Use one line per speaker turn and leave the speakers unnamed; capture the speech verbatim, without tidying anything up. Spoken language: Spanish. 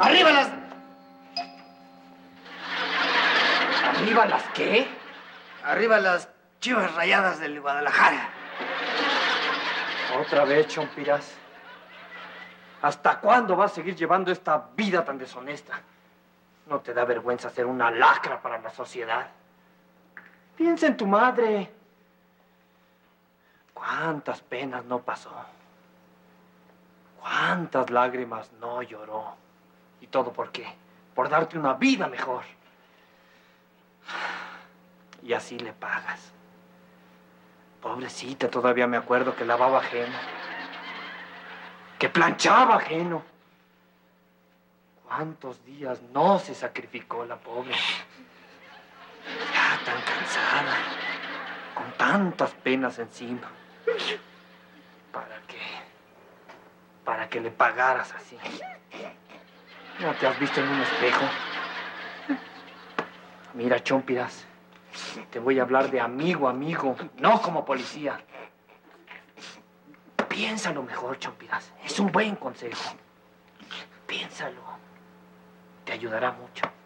¡Arriba las...
¿Arriba las qué?
Arriba las Chivas Rayadas del Guadalajara.
Otra vez, Chompiras. ¿Hasta cuándo vas a seguir llevando esta vida tan deshonesta? ¿No te da vergüenza ser una lacra para la sociedad? Piensa en tu madre. ¿Cuántas penas no pasó? ¿Cuántas lágrimas no lloró? ¿Y todo por qué? Por darte una vida mejor. Y así le pagas. Pobrecita, todavía me acuerdo que lavaba ajeno. Que planchaba ajeno. ¿Cuántos días no se sacrificó la pobre? Ya tan cansada, con tantas penas encima. ¿Para qué? Para que le pagaras así. ¿No te has visto en un espejo? Mira, Chompiras, te voy a hablar de amigo, amigo, no como policía. Piénsalo mejor, Chompiras. Es un buen consejo. Piénsalo. Te ayudará mucho.